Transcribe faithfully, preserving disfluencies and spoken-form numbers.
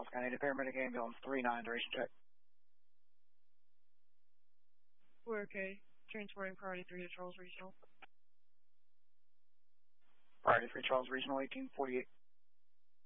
Charles County to paramedic ambulance three nine, duration check. We're okay. Transporting priority three to Charles Regional. Priority three Charles Regional eighteen forty-eight.